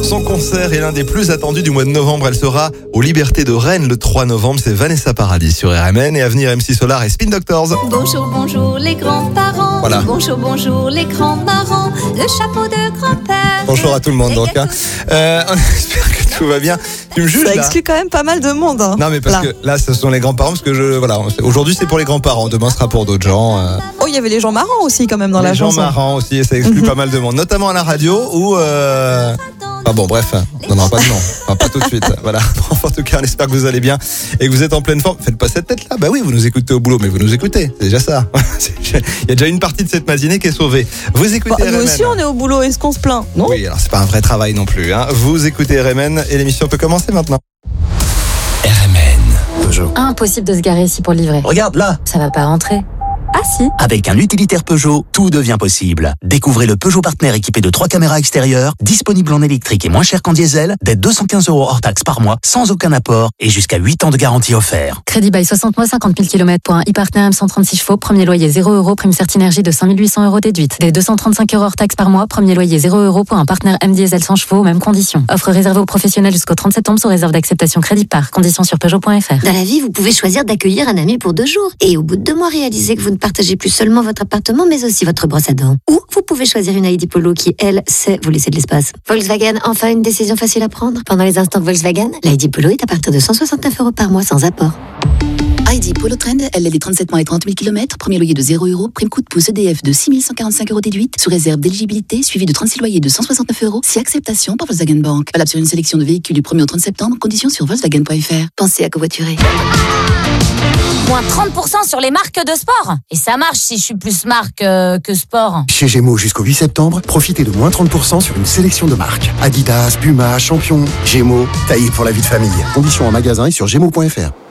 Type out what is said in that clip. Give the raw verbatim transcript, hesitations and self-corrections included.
Son concert est l'un des plus attendus du mois de novembre. Elle sera aux Libertés de Rennes le trois novembre. C'est Vanessa Paradis sur R M N et à venir M C Solar et Spin Doctors. Bonjour, bonjour les grands-parents. Voilà. Bonjour, bonjour les grands marrants. Le chapeau de grand-père. Bonjour à tout le monde donc. Hein. Euh, on espère que tout va bien. Tu me juges Ça là exclut quand même pas mal de monde. Hein. Non mais parce là. que là ce sont les grands-parents parce que je voilà aujourd'hui c'est pour les grands-parents, demain ce sera pour d'autres gens. Euh... Oh, il y avait les gens marrants aussi quand même dans les la gens chanson. marrants aussi et ça exclut pas mal de monde, notamment à la radio où euh... ah bon bref, on n'aura pas de nom, enfin, pas tout de suite. Voilà. En tout cas, on espère que vous allez bien et que vous êtes en pleine forme. Faites pas cette tête là. Bah oui, vous nous écoutez au boulot, mais vous nous écoutez, c'est déjà ça. Il y a déjà une partie de cette matinée qui est sauvée. Vous écoutez Bah, R M N. nous aussi on est au boulot, est-ce qu'on se plaint? Non. Oui, alors c'est pas un vrai travail non plus. Hein. Vous écoutez R M N et l'émission peut commencer maintenant. R M N. Peugeot. Impossible de se garer ici pour le livrer. Regarde là. Ça va pas rentrer. Ah si. Avec un utilitaire Peugeot, tout devient possible. Découvrez le Peugeot Partner équipé de trois caméras extérieures, disponible en électrique et moins cher qu'en diesel, dès deux cent quinze euros hors taxe par mois, sans aucun apport et jusqu'à huit ans de garantie offert. Crédit bail soixante mois, cinquante mille kilomètres pour un e-partner M cent trente-six chevaux. Premier loyer zéro euros, prime Certinergie de cinq mille huit cents euros déduite. Dès deux cent trente-cinq euros hors taxe par mois. Premier loyer zéro euros pour un partner M diesel cent chevaux, mêmes conditions. Offre réservée aux professionnels jusqu'au trente septembre sous réserve d'acceptation crédit par. Conditions sur Peugeot point F R. Dans la vie, vous pouvez choisir d'accueillir un ami pour deux jours. Et au bout de deux mois, réaliser que vous ne partagez plus seulement votre appartement, mais aussi votre brosse à dents. Ou vous pouvez choisir une I D Polo qui, elle, sait vous laisser de l'espace. Volkswagen, enfin une décision facile à prendre. Pendant les instants Volkswagen, l'I D Polo est à partir de cent soixante-neuf euros par mois sans apport. I D Polo Trend, L L D trente-sept mois et trente mille kilomètres, premier loyer de zéro euros, prime coup de pouce E D F de six mille cent quarante-cinq euros déduite, sous réserve d'éligibilité, suivi de trente-six loyers de cent soixante-neuf euros, si acceptation par Volkswagen Bank. Valable sur une sélection de véhicules du premier au trente septembre, conditions sur Volkswagen point F R. Pensez à covoiturer. Moins trente pour cent sur les marques de sport. Et ça marche si je suis plus marque euh, que sport. Chez Gémeaux jusqu'au huit septembre, profitez de moins trente pour cent sur une sélection de marques. Adidas, Puma, Champion, Gémeaux, taillé pour la vie de famille. Conditions en magasin et sur gémeaux point F R.